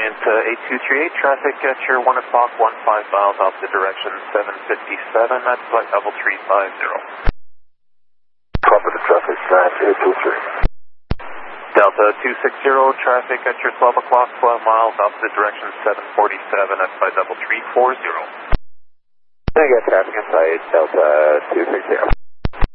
Giant 8238, traffic at your 1 o'clock, 15 miles opposite direction, 757 at flight level 350. Copy the traffic, Giant 8238. Delta 260, traffic at your 12 o'clock, 12 miles opposite direction, 747 at flight level 340. I got traffic inside Delta 260.